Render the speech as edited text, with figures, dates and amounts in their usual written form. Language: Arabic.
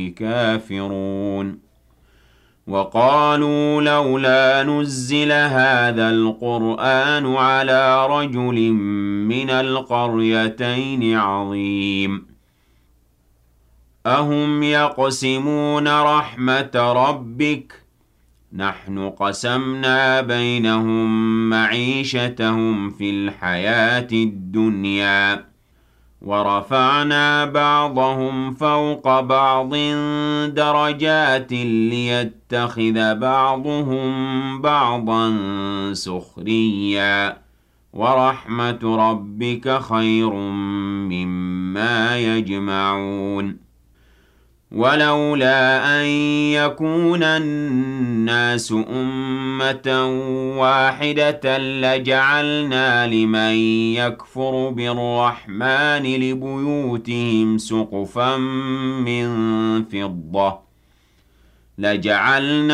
كافرون وقالوا لولا نزل هذا القرآن على رجل من القريتين عظيم أهم يقسمون رحمة ربك نحن قسمنا بينهم معيشتهم في الحياة الدنيا ورفعنا بعضهم فوق بعض درجات ليتخذ بعضهم بعضا سخريا ورحمة ربك خير مما يجمعون ولولا أن يكون الناس أمة واحدة لجعلنا لمن يكفر بالرحمن لبيوتهم سقفا من فضة لجعلنا